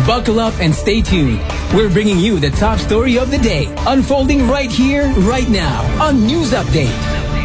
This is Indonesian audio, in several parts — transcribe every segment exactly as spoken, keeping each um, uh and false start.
Buckle up and stay tuned. We're bringing you the top story of the day, unfolding right here, right now, on News Update.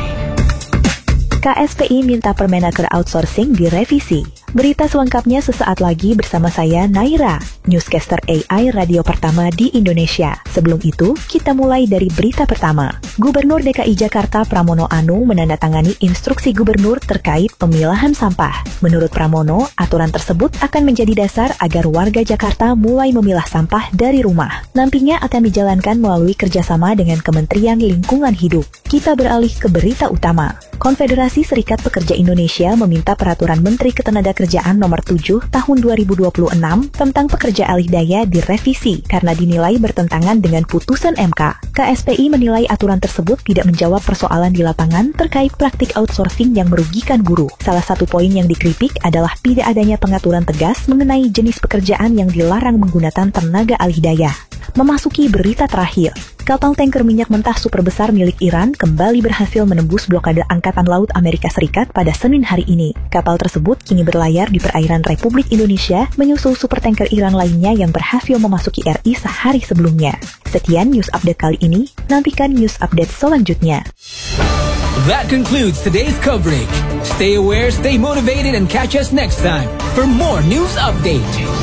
K S P I minta Permenaker outsourcing direvisi. Berita selengkapnya sesaat lagi bersama saya, Naira, newscaster A I radio pertama di Indonesia. Sebelum itu, kita mulai dari berita pertama. Gubernur D K I Jakarta Pramono Anung menandatangani instruksi gubernur terkait pemilahan sampah. Menurut Pramono, aturan tersebut akan menjadi dasar agar warga Jakarta mulai memilah sampah dari rumah. Nantinya akan dijalankan melalui kerjasama dengan Kementerian Lingkungan Hidup. Kita beralih ke berita utama. Konfederasi Serikat Pekerja Indonesia meminta Peraturan Menteri Ketenagakerjaan Nomor tujuh Tahun dua ribu dua puluh enam tentang pekerja alih daya direvisi karena dinilai bertentangan dengan putusan M K. K S P I menilai aturan tersebut tidak menjawab persoalan di lapangan terkait praktik outsourcing yang merugikan buruh. Salah satu poin yang dikritik adalah tidak adanya pengaturan tegas mengenai jenis pekerjaan yang dilarang menggunakan tenaga alih daya. Memasuki berita terakhir, kapal tanker minyak mentah super besar milik Iran kembali berhasil menembus blokade Angkatan Laut Amerika Serikat pada Senin hari ini. Kapal tersebut kini berlayar di perairan Republik Indonesia, menyusul super tanker Iran lainnya yang berhasil memasuki R I sehari sebelumnya. Sekian news update kali ini, nantikan news update selanjutnya. That concludes today's coverage. Stay aware, stay motivated, and catch us next time for more news update.